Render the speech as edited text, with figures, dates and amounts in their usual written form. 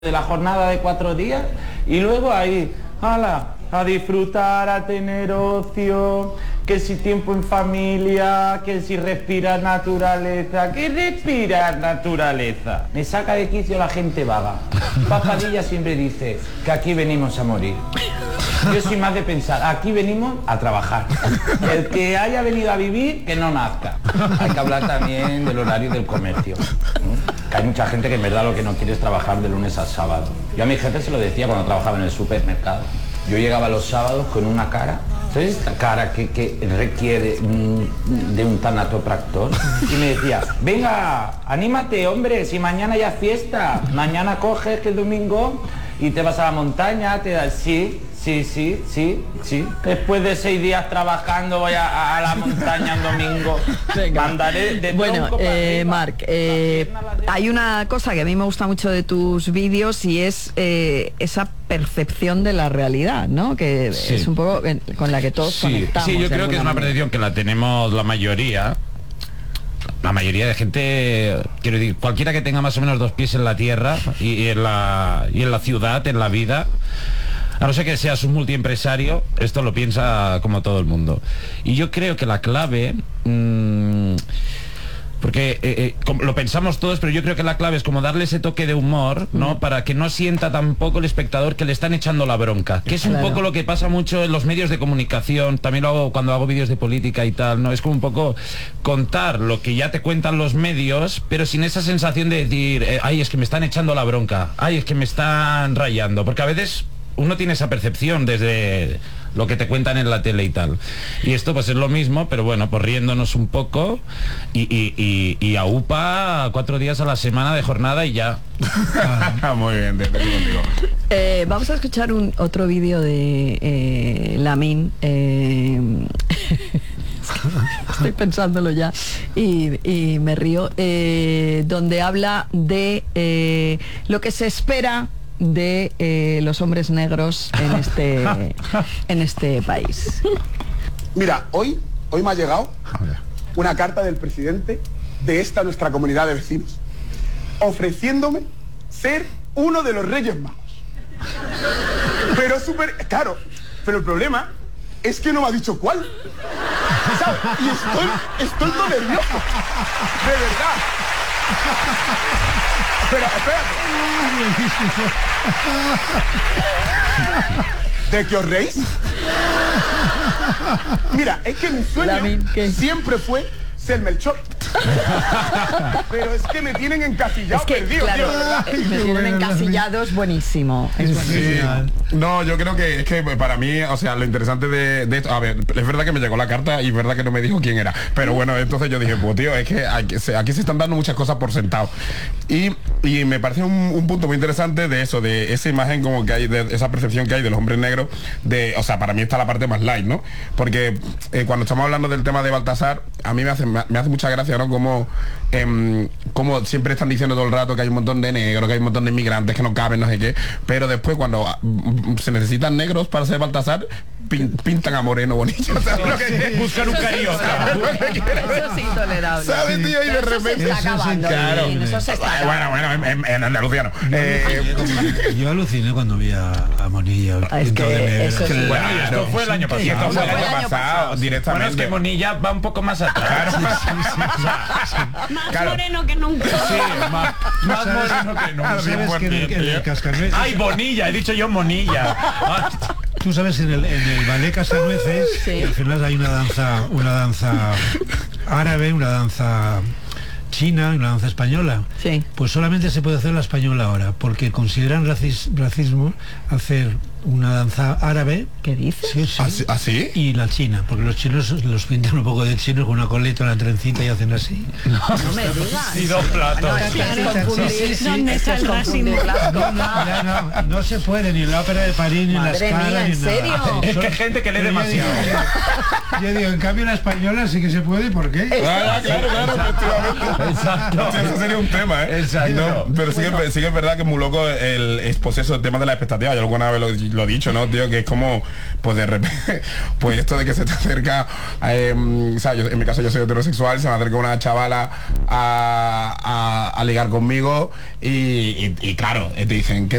de la jornada de 4 días y luego ahí, ¡hala!, a disfrutar, a tener ocio, que si tiempo en familia, que si respirar naturaleza. ¿Qué respirar naturaleza? Me saca de quicio la gente vaga. Papadilla siempre dice que aquí venimos a morir. Yo soy más de pensar, aquí venimos a trabajar. El que haya venido a vivir, que no nazca. Hay que hablar también del horario del comercio. Que hay mucha gente que en verdad lo que no quiere es trabajar de lunes a sábado. Yo a mi jefe se lo decía cuando trabajaba en el supermercado. Yo llegaba los sábados con una cara, ¿sabes esta cara que requiere de un tanatopractor? Y me decía, venga, anímate, hombre, si mañana ya es fiesta, mañana coges que es domingo y te vas a la montaña, te das, sí. Después de 6 días trabajando voy a la montaña el domingo. Mandaré de bueno, Marc, hay una cosa que a mí me gusta mucho de tus vídeos y es esa percepción de la realidad, ¿no? Que sí, es un poco con la que todos conectamos. Sí, yo creo que es una percepción que la tenemos la mayoría de gente, quiero decir, cualquiera que tenga más o menos 2 pies en la tierra y en la ciudad, en la vida. A no ser que seas un multiempresario, esto lo piensa como todo el mundo. Y yo creo que la clave, porque lo pensamos todos, pero yo creo que la clave es como darle ese toque de humor, ¿no? Para que no sienta tampoco el espectador que le están echando la bronca. Que es un poco lo que pasa mucho en los medios de comunicación, también lo hago cuando hago vídeos de política y tal, ¿no? Es como un poco contar lo que ya te cuentan los medios, pero sin esa sensación de decir, ay, es que me están echando la bronca, ay, es que me están rayando, porque a veces uno tiene esa percepción desde lo que te cuentan en la tele y tal. Y esto pues es lo mismo, pero bueno, pues riéndonos un poco y a UPA 4 días a la semana de jornada y ya. Muy bien, te estoy contigo. Vamos a escuchar otro vídeo de Lamin. Estoy pensándolo ya y me río, donde habla de lo que se espera de los hombres negros en este país. Mira, hoy me ha llegado una carta del presidente de esta nuestra comunidad de vecinos ofreciéndome ser uno de los Reyes Magos. Pero súper claro, pero el problema es que no me ha dicho cuál, ¿sabes? Y estoy todo nervioso, de verdad. Pero espérate. ¿De qué os reís? Mira, es que mi sueño siempre fue ser Melchor. Pero es que me tienen encasillado, perdido, claro, tío, de verdad. me tienen encasillado, es buenísimo. Sí. No, yo creo que es que para mí, o sea, lo interesante de esto, a ver, es verdad que me llegó la carta y es verdad que no me dijo quién era, pero bueno, entonces yo dije, pues tío, es que aquí se están dando muchas cosas por sentado. Y me parece un punto muy interesante de eso, de esa imagen como que hay, de esa percepción que hay de los hombres negros, o sea, para mí está la parte más light, ¿no? Porque cuando estamos hablando del tema de Baltasar, a mí me hace mucha gracia, ¿no? Como siempre están diciendo todo el rato que hay un montón de negros, que hay un montón de inmigrantes que no caben, no sé qué, pero después cuando se necesitan negros para ser Baltasar, pintan a Moreno Bonilla. ¿Sabes lo que buscan un carioca? Eso es intolerable. ¿Sabes, tío? Y de repente... Bueno, en andaluciano. Yo aluciné cuando vi a Monilla. Es que eso sí. Bueno, y esto fue el año pasado. Y esto fue el año pasado, directamente. Bueno, es que Monilla va un poco más atrás. Más moreno que nunca. Sí, más moreno que nunca. ¿Sabes que en el Cascanueces? ¡Ay, Bonilla! He dicho yo Monilla. Tú sabes, en el ballet Cascanueces, sí, al final hay una danza árabe, una danza china y una danza española. Sí. Pues solamente se puede hacer la española ahora, porque consideran racismo hacer una danza árabe. ¿Qué dices? Sí. ¿Así? Y la china, porque los chinos los pintan un poco de chinos con una coleta, una trencita y hacen así. No me digas. Y 2 platos. ¿Dónde está el racismo? No se puede ni en la ópera de París, ni en la Scala, mía, ni ¿en nada. serio? Es que hay gente que lee demasiado. Yo digo, en cambio la española sí que se puede, ¿por qué? Claro, efectivamente. Exacto. Eso sería un tema, ¿eh? Exacto. No, pero sí que es verdad que es muy loco el posesivo, el tema de la expectativa. Yo alguna vez lo dicho, ¿no, tío? Que es como, pues de repente, pues esto de que se te acerca, o sea, en mi caso yo soy heterosexual, se me acerca una chavala a ligar conmigo y claro, te dicen, ¿qué